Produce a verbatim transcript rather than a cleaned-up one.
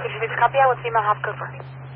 Could you please copy out with female Hop Cooper?